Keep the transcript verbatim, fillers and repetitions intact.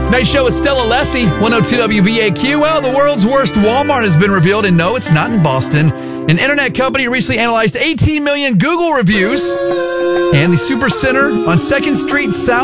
Nice show with Stella Lefty, one oh two W V A Q. Well, the world's worst Walmart has been revealed, and no, it's not in Boston. An internet company recently analyzed eighteen million Google reviews, and the Supercenter on second Street South